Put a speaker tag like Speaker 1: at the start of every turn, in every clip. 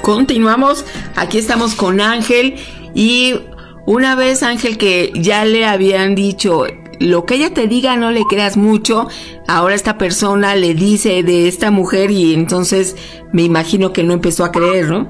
Speaker 1: Continuamos, aquí estamos con Ángel y una vez, Ángel, que ya le habían dicho, lo que ella te diga no le creas mucho, ahora esta persona le dice de esta mujer y entonces me imagino que no empezó a creer, ¿no?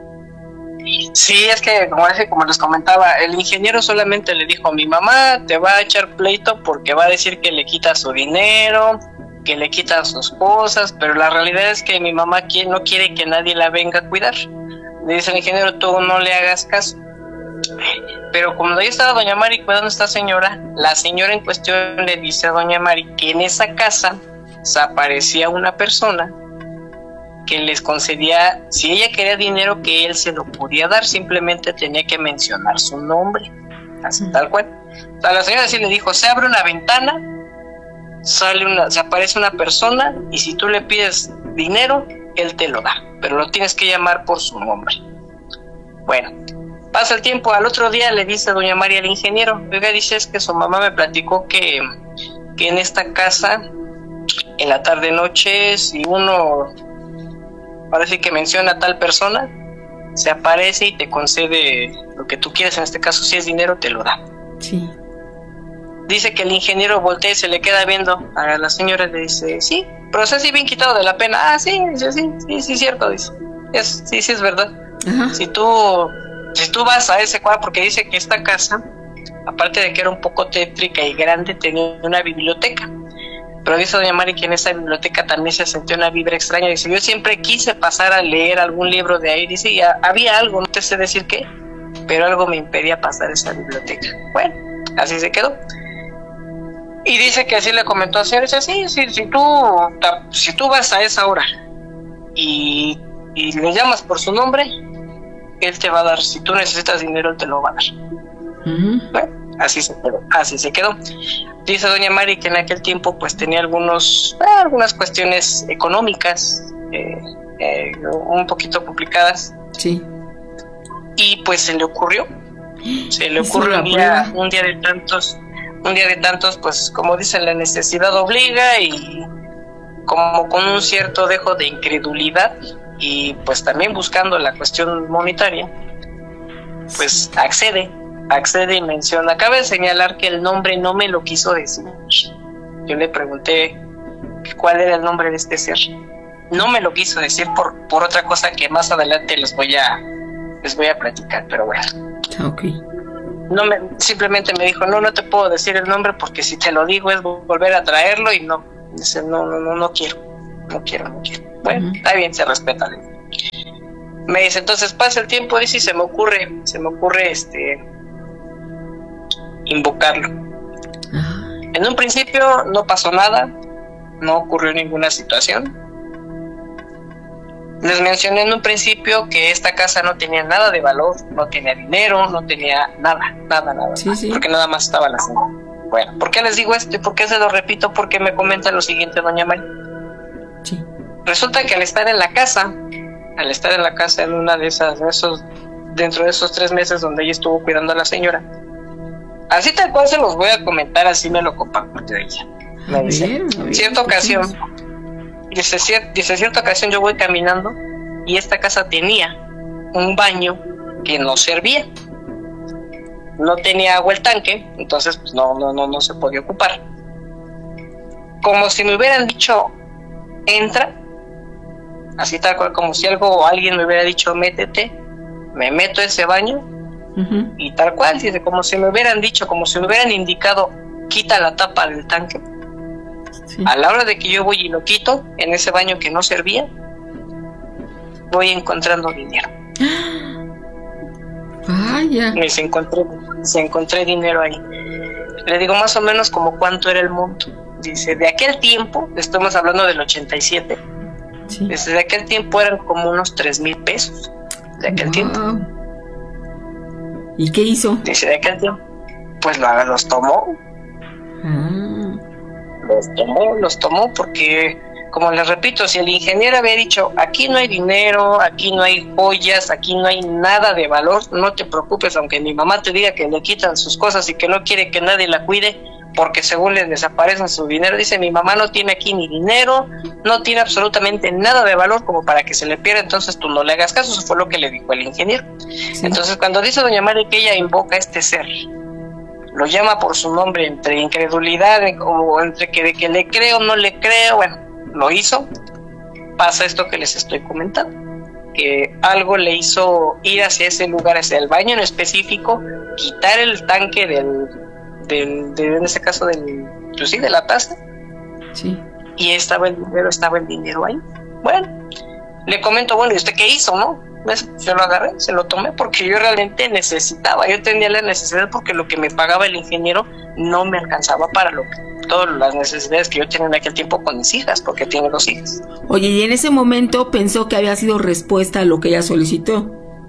Speaker 2: Sí, es que como les comentaba, el ingeniero solamente le dijo, mi mamá te va a echar pleito porque va a decir que le quita su dinero, que le quita sus cosas, pero la realidad es que mi mamá no quiere que nadie la venga a cuidar. Le dice el ingeniero, tú no le hagas caso. Pero cuando ahí estaba doña Mari cuidando a esta señora, la señora en cuestión le dice a doña Mari que en esa casa se aparecía una persona que les concedía, si ella quería dinero, que él se lo podía dar, simplemente tenía que mencionar su nombre, así tal cual. O sea, la señora sí le dijo, se abre una ventana, se aparece una persona y si tú le pides dinero, él te lo da, pero lo tienes que llamar por su nombre. Bueno, pasa el tiempo, al otro día le dice doña María al ingeniero, oiga, dice, es que su mamá me platicó que en esta casa, en la tarde noche, si uno parece que menciona a tal persona, se aparece y te concede lo que tú quieres, en este caso si es dinero, te lo da.
Speaker 1: Sí.
Speaker 2: Dice que el ingeniero voltea y se le queda viendo a la señora, le dice, sí, pero se bien quitado de la pena. Ah, sí, dice, sí, cierto, dice. Sí, es verdad. Ajá. Si tú vas a ese cuadro, porque dice que esta casa, aparte de que era un poco tétrica y grande, tenía una biblioteca. Pero dice doña Mari que en esa biblioteca también se sentía una vibra extraña. Dice, yo siempre quise pasar a leer algún libro de ahí. Dice, y había algo, no te sé decir qué, pero algo me impedía pasar a esa biblioteca. Bueno, así se quedó. Y dice que así le comentó al señor, dice, sí, si tú vas a esa hora y le llamas por su nombre, él te va a dar, si tú necesitas dinero, él te lo va a dar. Uh-huh. Bueno, así se quedó. Dice doña Mari que en aquel tiempo pues tenía algunas cuestiones económicas un poquito complicadas.
Speaker 1: Sí.
Speaker 2: Y pues se le ocurrió un día de tantos, pues como dicen, la necesidad obliga, y como con un cierto dejo de incredulidad y pues también buscando la cuestión monetaria, pues accede y menciona. Cabe señalar que el nombre no me lo quiso decir. Yo le pregunté cuál era el nombre de este ser. No me lo quiso decir por otra cosa que más adelante les voy a platicar, pero bueno.
Speaker 1: Okay.
Speaker 2: Simplemente me dijo, no te puedo decir el nombre porque si te lo digo es volver a traerlo y no. Dice, no quiero. Bueno, está bien, se respeta. Me dice, entonces pasa el tiempo, dice, y se me ocurre invocarlo. En un principio no pasó nada, no ocurrió ninguna situación. Les mencioné en un principio que esta casa no tenía nada de valor, no tenía dinero, no tenía nada, sí. Porque nada más estaba la señora. Bueno, ¿por qué les digo esto y por qué se lo repito? Porque me comenta lo siguiente doña María.
Speaker 1: Sí.
Speaker 2: Resulta que al estar en la casa en una de dentro de esos 3 meses donde ella estuvo cuidando a la señora, así tal cual se los voy a comentar, así me lo compartió ella. Me dice, cierta ocasión yo voy caminando y esta casa tenía un baño que no servía. No tenía agua el tanque, entonces pues no se podía ocupar. Como si me hubieran dicho, entra, así tal cual, como si alguien me hubiera dicho, métete, me meto a ese baño, uh-huh. Y tal cual, dice, como si me hubieran dicho, como si me hubieran indicado, quita la tapa del tanque. Sí. A la hora de que yo voy y lo quito, en ese baño que no servía, voy encontrando dinero.
Speaker 1: Vaya.
Speaker 2: Se encontré dinero ahí. Le digo más o menos como cuánto era el monto. Dice, de aquel tiempo, estamos hablando del 87, sí. Desde aquel tiempo eran como unos 3,000 pesos. De aquel tiempo.
Speaker 1: ¿Y qué hizo?
Speaker 2: Dice, de aquel tiempo, pues los tomó. Los tomó porque, como les repito, si el ingeniero había dicho, aquí no hay dinero, aquí no hay joyas, aquí no hay nada de valor, no te preocupes, aunque mi mamá te diga que le quitan sus cosas y que no quiere que nadie la cuide, porque según les desaparecen su dinero. Dice, mi mamá no tiene aquí ni dinero, no tiene absolutamente nada de valor como para que se le pierda, entonces tú no le hagas caso. Eso fue lo que le dijo el ingeniero. Sí. Entonces cuando dice doña Mari que ella invoca a este ser, lo llama por su nombre, entre incredulidad o entre que de que le creo o no le creo, bueno, lo hizo. Pasa esto que les estoy comentando, que algo le hizo ir hacia ese lugar, hacia el baño en específico, quitar el tanque en ese caso pues sí, de la taza.
Speaker 1: Sí.
Speaker 2: Y estaba el dinero ahí. Bueno, le comento, bueno, ¿y usted qué hizo, no? Yo lo agarré, se lo tomé porque yo realmente necesitaba, yo tenía la necesidad porque lo que me pagaba el ingeniero no me alcanzaba para todas las necesidades que yo tenía en aquel tiempo con mis hijas, porque tiene 2 hijas.
Speaker 1: Oye, y en ese momento pensó que había sido respuesta a lo que ella solicitó.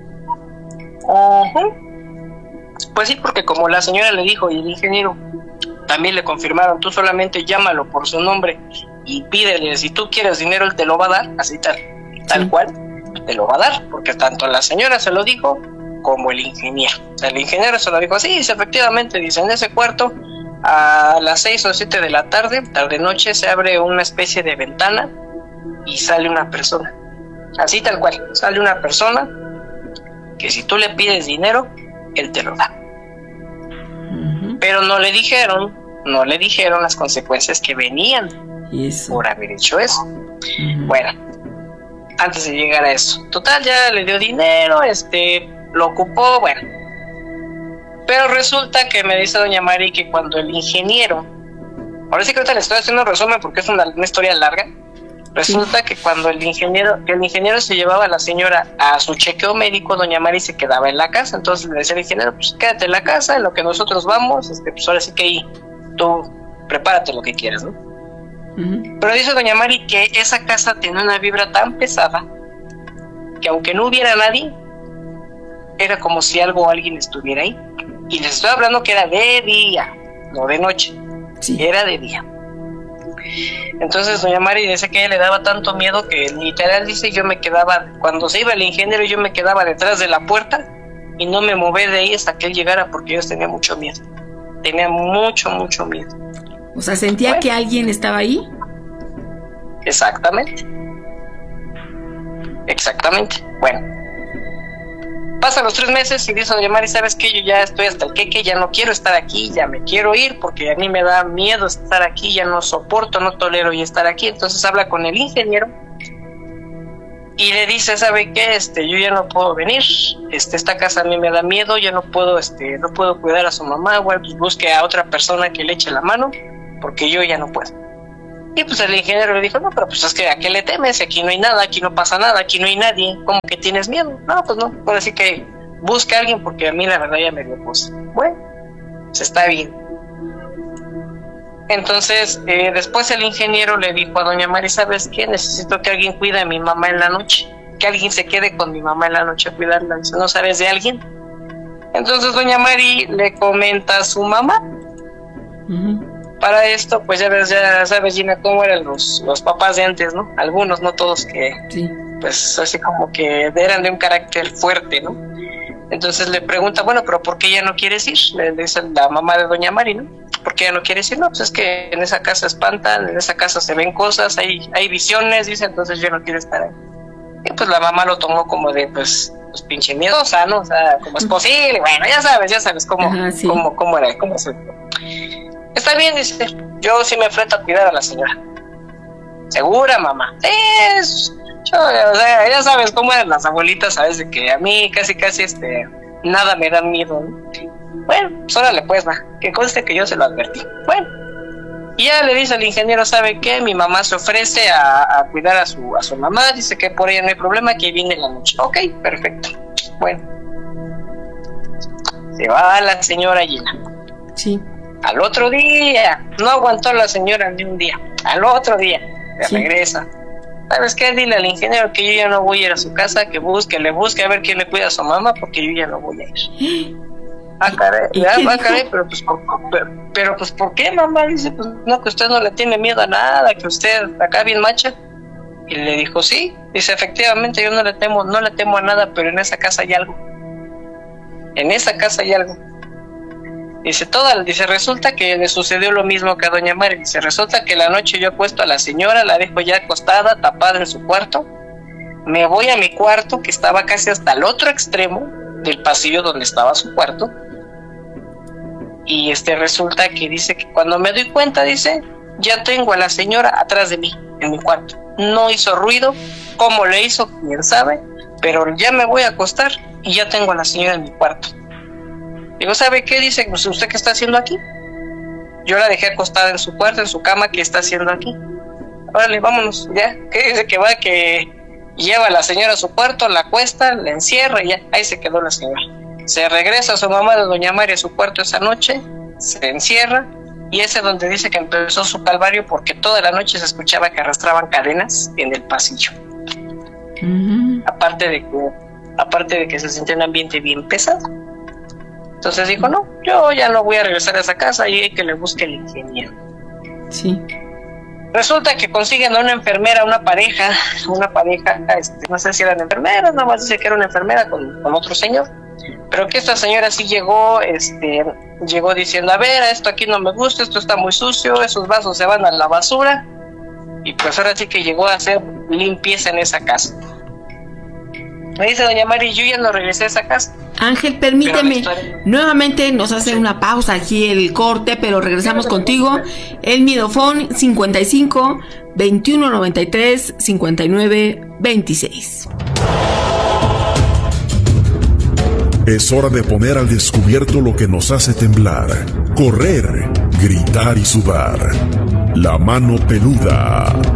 Speaker 2: Pues sí, porque como la señora le dijo y el ingeniero también le confirmaron, tú solamente llámalo por su nombre y pídele, si tú quieres dinero él te lo va a dar, así tal sí. Cual te lo va a dar, porque tanto la señora se lo dijo como el ingeniero. O sea, el ingeniero se lo dijo así, dice, efectivamente, dice, en ese cuarto a las 6 o 7 de la tarde noche, se abre una especie de ventana y sale una persona, así tal cual, sale una persona que si tú le pides dinero él te lo da. Pero no le dijeron las consecuencias que venían por haber hecho eso. Bueno, antes de llegar a eso, total, ya le dio dinero, lo ocupó, bueno. Pero resulta que me dice doña Mari que cuando el ingeniero, ahora sí que ahorita le estoy haciendo un resumen porque es una historia larga. Resulta que cuando el ingeniero se llevaba a la señora a su chequeo médico, doña Mari se quedaba en la casa. Entonces le decía al ingeniero, pues quédate en la casa, en lo que nosotros vamos, pues ahora sí que ahí tú prepárate lo que quieras, ¿no? Pero dice doña Mari que esa casa tiene una vibra tan pesada que aunque no hubiera nadie, era como si algo o alguien estuviera ahí. Y les estoy hablando que era de día, no de noche, sí. Era de día. Entonces doña Mari dice que a ella le daba tanto miedo que literal dice, yo me quedaba, cuando se iba el ingeniero yo me quedaba detrás de la puerta y no me moví de ahí hasta que él llegara porque yo tenía mucho miedo. Tenía mucho miedo.
Speaker 1: O sea, ¿sentía que alguien estaba ahí?
Speaker 2: Exactamente. Bueno, pasan los 3 meses y dice doña Mari, ¿sabes qué? Yo ya estoy hasta el queque, ya no quiero estar aquí, ya me quiero ir porque a mí me da miedo estar aquí, ya no soporto, no tolero y estar aquí. Entonces habla con el ingeniero y le dice, ¿sabe qué? Yo ya no puedo venir, esta casa a mí me da miedo, yo no puedo cuidar a su mamá, bueno, pues busque a otra persona que le eche la mano porque yo ya no puedo. Y pues el ingeniero le dijo, no, pero pues es que ¿a qué le temes? Aquí no hay nada, aquí no pasa nada, aquí no hay nadie, ¿cómo que tienes miedo? No, pues no, por así que busque a alguien porque a mí la verdad ya me dio cosa. Bueno, pues está bien. Entonces, después el ingeniero le dijo a doña Mari, ¿sabes qué? Necesito que alguien cuide a mi mamá en la noche, que alguien se quede con mi mamá en la noche a cuidarla. Dice, ¿no sabes de alguien? Entonces doña Mari le comenta a su mamá. Para esto, pues ya sabes, Gina, cómo eran los papás de antes, ¿no? Algunos, no todos, que sí. Pues así como que eran de un carácter fuerte, ¿no? Entonces le pregunta, bueno, pero ¿por qué ya no quieres ir? Le dice la mamá de doña Mari, ¿no? ¿Por qué ya no quieres ir? No, pues es que en esa casa espantan, en esa casa se ven cosas, hay visiones, dice, entonces yo no quiero estar ahí. Y pues la mamá lo tomó como de, pues pinche miedosa, ¿no? O sea, ¿cómo es posible? Bueno, ya sabes cómo, sí. cómo era, cómo se... Está bien, dice, yo sí me enfrento a cuidar a la señora. ¿Segura, mamá? O sea, ya sabes cómo eran las abuelitas, sabes, de que a mí casi nada me da miedo, ¿no? Bueno, pues órale pues, va, que conste que yo se lo advertí. Bueno, y ya le dice al ingeniero, ¿sabe qué? Mi mamá se ofrece a cuidar a su mamá, dice que por ella no hay problema, que viene en la noche. Ok, perfecto. Bueno, se va la señora Gina.
Speaker 1: Sí.
Speaker 2: Al otro día, no aguantó la señora ni un día. Al otro día,
Speaker 1: sí.
Speaker 2: Regresa. ¿Sabes qué? Dile al ingeniero que yo ya no voy a ir a su casa, que le busque a ver quién le cuida a su mamá, porque yo ya no voy a ir. Caray, pero pues ¿por qué, mamá? Dice, pues no, que usted no le tiene miedo a nada, que usted acá bien macha. Y le dijo, sí, dice, efectivamente yo no le temo a nada, pero en esa casa hay algo. En esa casa hay algo. Dice, resulta que le sucedió lo mismo que a doña Mari. Dice, resulta que la noche yo acuesto a la señora, la dejo ya acostada, tapada en su cuarto. Me voy a mi cuarto, que estaba casi hasta el otro extremo del pasillo donde estaba su cuarto. Y resulta que dice que cuando me doy cuenta, dice, ya tengo a la señora atrás de mí, en mi cuarto. No hizo ruido, cómo le hizo, quién sabe, pero ya me voy a acostar y ya tengo a la señora en mi cuarto. Digo, ¿sabe qué? Dice, pues, ¿usted qué está haciendo aquí? Yo la dejé acostada en su cuarto, en su cama, ¿qué está haciendo aquí? Órale, vámonos, ya. ¿Qué dice que va? Que lleva a la señora a su cuarto, la acuesta, la encierra y ya, ahí se quedó la señora. Se regresa a su mamá de doña María a su cuarto esa noche, se encierra, y ese es donde dice que empezó su calvario, porque toda la noche se escuchaba que arrastraban cadenas en el pasillo. Aparte de que se sentía un ambiente bien pesado. Entonces dijo, no, yo ya no voy a regresar a esa casa y hay que le busque el ingeniero.
Speaker 1: Sí.
Speaker 2: Resulta que consiguen a una enfermera, una pareja, no sé si eran enfermeras, nada más dice que era una enfermera con otro señor, pero que esta señora sí llegó diciendo, a ver, esto aquí no me gusta, esto está muy sucio, esos vasos se van a la basura, y pues ahora sí que llegó a hacer limpieza en esa casa. Me dice doña Mari, yo ya no regresé a esa casa.
Speaker 1: Ángel, permíteme, nuevamente nos hace una pausa aquí el corte, pero regresamos contigo. El Midofón 55 21 93 59 26.
Speaker 3: Es hora de poner al descubierto lo que nos hace temblar, correr, gritar y sudar. La mano peluda.